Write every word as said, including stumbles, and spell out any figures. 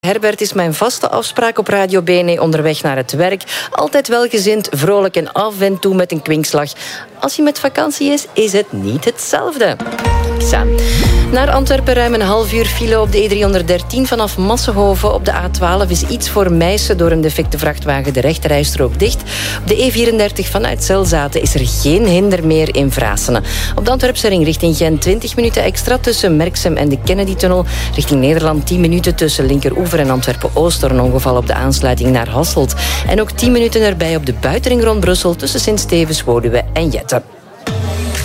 Herbert is mijn vaste afspraak op Radio B N E onderweg naar het werk. Altijd welgezind, vrolijk en af en toe met een kwinkslag. Als hij met vakantie is, is het niet hetzelfde. Xa. Naar Antwerpen ruim een half uur file op de E driehonderddertien vanaf Massenhoven. Op de A twaalf is iets voor Meissen door een defecte vrachtwagen de rechterrijstrook dicht. Op de E vierendertig vanuit Zelzaten is er geen hinder meer in Vrasene. Op de Antwerpse ring richting Gent twintig minuten extra tussen Merksem en de Kennedy-tunnel. Richting Nederland tien minuten tussen Linkeroever en Antwerpen-Oost door een ongeval op de aansluiting naar Hasselt. En ook tien minuten erbij op de buitenring rond Brussel tussen Sint-Stevens, Woluwe en Jette.